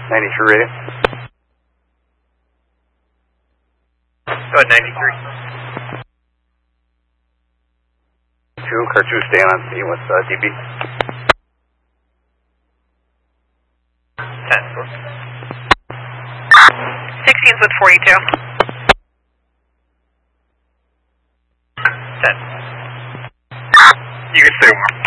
93 radio. Go ahead, 93. 2, car 2, stay on scene with DB. 10. 16's with 42. 10. You can stay warm.